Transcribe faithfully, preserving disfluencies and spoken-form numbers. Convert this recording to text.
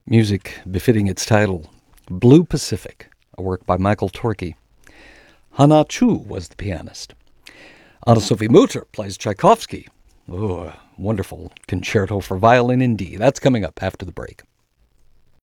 Music befitting its title, Blue Pacific, a work by Michael Torke. Hana Chu was the pianist. Anna-Sophie Mutter plays Tchaikovsky. Oh, a wonderful concerto for violin in D. That's coming up after the break.